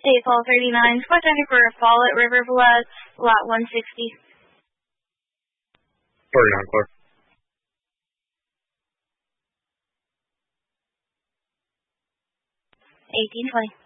Statefall 39, Squad Jennifer, Follett River Velez, lot 160. 39, clear. 1820.